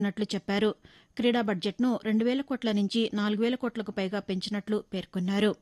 న్నట్లు చెప్పారు. క్రీడా బడ్జెట్ను 2,000 కోట్ల నుంచి 4,000 కోట్లకు పైగా పెంచినట్లు పేర్కొన్నారు.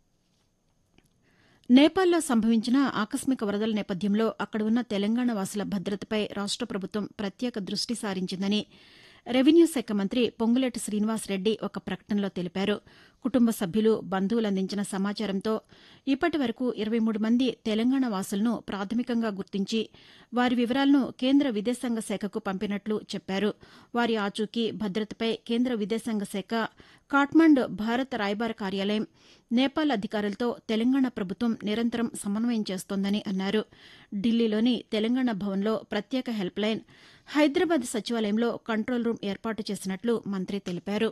నేపాల్లో సంభవించిన ఆకస్మిక వరదల నేపథ్యంలో అక్కడ ఉన్న తెలంగాణ వాసుల భద్రతపై రాష్ట ప్రభుత్వం ప్రత్యేక దృష్టి సారించిందని రెవెన్యూ శాఖ మంత్రి పొంగులేటి శ్రీనివాసరెడ్డి ఒక ప్రకటనలో తెలిపారు. కుటుంబ సభ్యులు, బంధువులు అందించిన సమాచారంతో ఇప్పటి వరకు 23 మంది తెలంగాణ వాసులను ప్రాథమికంగా గుర్తించి వారి వివరాలను కేంద్ర విదేశాంగ శాఖకు పంపినట్లు చెప్పారు. వారి ఆచూకీ, భద్రతపై కేంద్ర విదేశాంగ శాఖ, కాఠ్మండు భారత రాయబార కార్యాలయం, నేపాల్ అధికారులతో తెలంగాణ ప్రభుత్వం నిరంతరం సమన్వయం చేస్తోందని అన్నారు. ఢిల్లీలోని తెలంగాణ భవన్లో ప్రత్యేక హెల్ప్ లైన్, హైదరాబాద్ సచివాలయంలో కంట్రోల్ రూమ్ ఏర్పాటు చేసినట్లు మంత్రి తెలిపారు.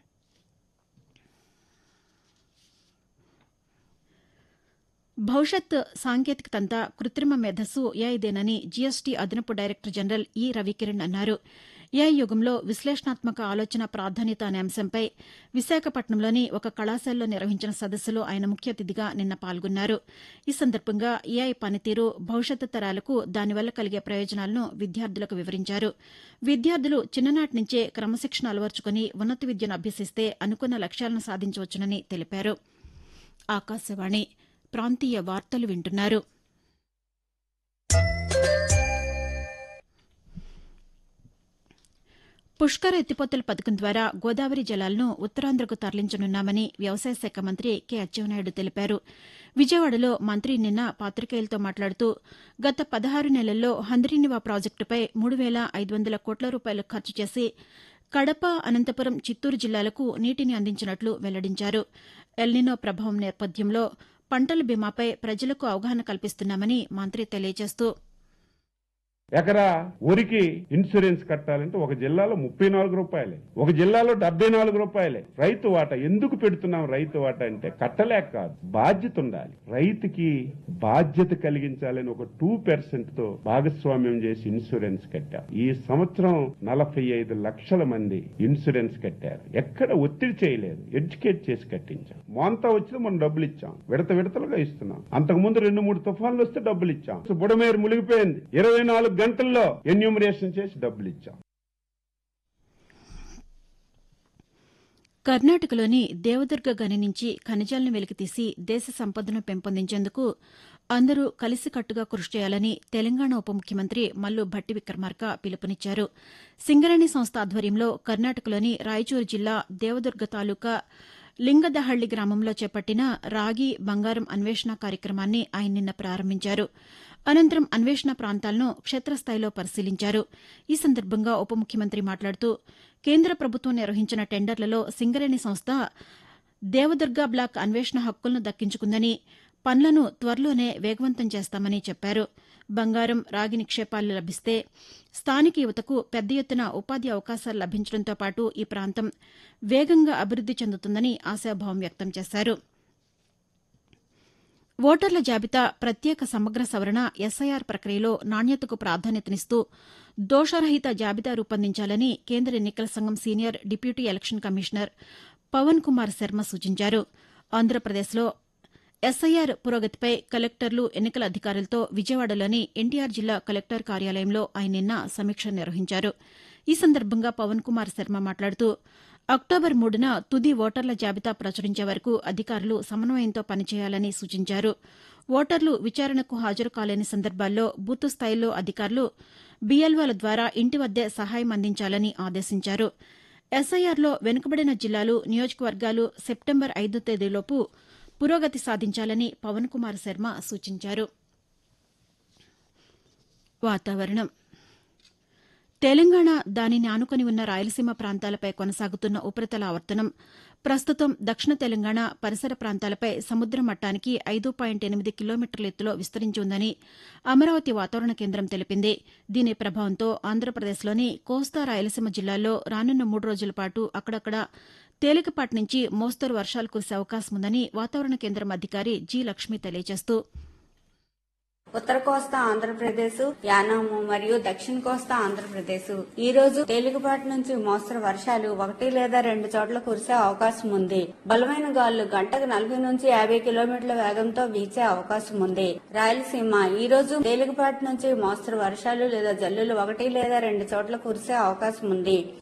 భవిష్యత్ సాంకేతికతంతా కృత్రిమ మేధస్సు ఏఐదేనని జీఎస్టీ అదనపు డైరెక్టర్ జనరల్ ఈ రవికిరణ్ అన్నారు. ఏఐ యుగంలో విశ్లేషణాత్మక ఆలోచన ప్రాధాన్యత అనే అంశంపై విశాఖపట్నంలోని ఒక కళాశాలలో నిర్వహించిన సదస్సులో ఆయన ముఖ్య అతిథిగా నిన్న పాల్గొన్నారు. ఈ సందర్భంగా ఏఐ పనితీరు, భవిష్యత్తు తరాలకు దానివల్ల కలిగే ప్రయోజనాలను విద్యార్థులకు వివరించారు. విద్యార్థులు చిన్ననాటి నుంచే క్రమశిక్షణ అలవర్చుకుని ఉన్నత విద్యను అభ్యసిస్తే అనుకున్న లక్ష్యాలను సాధించవచ్చునని తెలిపారు. ఆకాశవాణి ప్రాంతీయ వార్తలు వింటున్నారు. పుష్కర ఎత్తిపోతల పథకం ద్వారా గోదావరి జలాలను ఉత్తరాంధ్రకు తరలించనున్నామని వ్యవసాయ శాఖ మంత్రి కె అచ్చెన్నాయుడు తెలిపారు. విజయవాడలో మంత్రి నిన్న పాతికేయులతో మాట్లాడుతూ గత 16 నెలల్లో హంద్రీనివా ప్రాజెక్టుపై 3,500 కోట్ల రూపాయలు ఖర్చు చేసి కడప, అనంతపురం, చిత్తూరు జిల్లాలకు నీటిని అందించినట్లు వెల్లడించారు. ఎల్నినో ప్రభావం నేపథ్యంలో పంటల బీమాపై ప్రజలకు అవగాహన కల్పిస్తున్నామని మంత్రి తెలియజేస్తూ ఎకరా ఊరికి ఇన్సూరెన్స్ కట్టాలంటే ఒక జిల్లాలో 34 రూపాయలే, ఒక జిల్లాలో 74 రూపాయలే. రైతు వాటా ఎందుకు పెడుతున్నాం? రైతు వాటా అంటే కట్టలేక కాదు, బాధ్యత ఉండాలి. రైతుకి బాధ్యత కలిగించాలని ఒక 2% తో భాగస్వామ్యం చేసి ఇన్సూరెన్స్ కట్టాం. ఈ సంవత్సరం 45 లక్షల మంది ఇన్సూరెన్స్ కట్టారు. ఎక్కడ ఒత్తిడి చేయలేదు, ఎడ్యుకేట్ చేసి కట్టించాం. మోంతా వచ్చిన మనం డబ్బులు ఇచ్చాం, విడతలుగా ఇస్తున్నాం. అంతకుముందు 2-3 తుఫాన్లు వస్తే డబ్బులు ఇచ్చాం. బుడమేరు మునిగిపోయింది, 24 గంటల్లో ఎన్యూమరేషన్ చేసి డబ్బులు ఇచ్చాం. కర్ణాటకలోని దేవదుర్గ గని నుంచి ఖనిజాలను వెలికితీసి దేశ సంపదను పెంపొందించేందుకు అందరూ కలిసికట్టుగా కృషి చేయాలని తెలంగాణ ఉప ముఖ్యమంత్రి మల్లు భట్టి విక్రమార్క పిలుపునిచ్చారు. సింగరేణి సంస్థ ఆధ్వర్యంలో కర్ణాటకలోని రాయచూరు జిల్లా దేవదుర్గ తాలూకా లింగదహళ్లి గ్రామంలో చేపట్టిన రాగి, బంగారం అన్వేషణ కార్యక్రమాన్ని ఆయన నిన్న ప్రారంభించారు. అనంతరం అన్వేషణ ప్రాంతాలను క్షేత్రస్థాయిలో పరిశీలించారు. ఈ సందర్భంగా ఉప ముఖ్యమంత్రి మాట్లాడుతూ కేంద్ర ప్రభుత్వం నిర్వహించిన టెండర్లలో సింగరేణి సంస్థ దేవదుర్గ బ్లాక్ అన్వేషణ హక్కులను దక్కించుకుందని, పనులను త్వరలోనే వేగవంతం చేస్తామని చెప్పారు. బంగారం, రాగి నిక్షేపాలు లభిస్తే స్థానిక యువతకు పెద్ద ఎత్తున ఉపాధి అవకాశాలు లభించడంతో పాటు ఈ ప్రాంతం వేగంగా అభివృద్ది చెందుతుందని ఆశాభావం వ్యక్తం చేశారు. ఓటర్ల జాబితా ప్రత్యేక సమగ్ర సవరణ ఎస్ఐఆర్ ప్రక్రియలో నాణ్యతకు ప్రాధాన్యతనిస్తూ దోషరహిత జాబితా రూపొందించాలని కేంద్ర ఎన్నికల సంఘం senior deputy election commissioner Pawan Kumar Sharma సూచించారు. ఆంధ్రప్రదేశ్లో ఎస్ఐఆర్ పురోగతిపై కలెక్టర్లు, ఎన్నికల అధికారులతో విజయవాడలోని ఎన్టీఆర్ జిల్లా కలెక్టర్ కార్యాలయంలో ఆయన నిన్న సమీక్ష నిర్వహించారు. ఈ సందర్భంగా పవన్ కుమార్ శర్మ మాట్లాడుతూ అక్టోబర్ 3న తుది ఓటర్ల జాబితా ప్రచురించే వరకు అధికారులు సమన్వయంతో పనిచేయాలని సూచించారు. ఓటర్లు విచారణకు హాజరు కాలేని సందర్భాల్లో బూతు స్థాయిలో అధికారులు బీఎల్ఓల ద్వారా ఇంటి వద్దే సహాయం అందించాలని ఆదేశించారు. ఎస్ఐఆర్లో వెనుకబడిన జిల్లాలు, నియోజకవర్గాలు సెప్టెంబర్ 5 తేదీలోపు పురోగతి సాధించాలని పవన్ కుమార్ శర్మ సూచించారు. వాతావరణం. తెలంగాణ, దానిని ఆనుకుని ఉన్న రాయలసీమ ప్రాంతాలపై కొనసాగుతున్న ఉపరితల ఆవర్తనం ప్రస్తుతం దక్షిణ తెలంగాణ పరిసర ప్రాంతాలపై సముద్ర మట్టానికి 5.8 కిలోమీటర్ల ఎత్తులో విస్తరించి ఉందని అమరావతి వాతావరణ కేంద్రం తెలిపింది. దీని ప్రభావంతో ఆంధ్రప్రదేశ్లోని కోస్తా, రాయలసీమ జిల్లాల్లో రానున్న 3 రోజుల పాటు అక్కడక్కడ తేలికపాటి నుంచి మోస్తరు వర్షాలు కురిసే అవకాశం ఉందని వాతావరణ కేంద్రం అధికారి జి. లక్ష్మి తెలియజేస్తూ ఉత్తర కోస్తా ఆంధ్రప్రదేశ్, యానాము మరియు దక్షిణ కోస్తా ఆంధ్రప్రదేశ్ ఈ రోజు తేలికపాటి నుంచి మోస్తరు వర్షాలు 1 లేదా 2 చోట్ల కురిసే అవకాశం ఉంది. బలమైన గాలులు గంటకు 40 నుంచి 50 కిలోమీటర్ల వేగంతో వీచే అవకాశం ఉంది. రాయలసీమ ఈ రోజు తేలికపాటి నుంచి మోస్తరు వర్షాలు లేదా జల్లులు 1 లేదా 2 చోట్ల కురిసే అవకాశం ఉంది.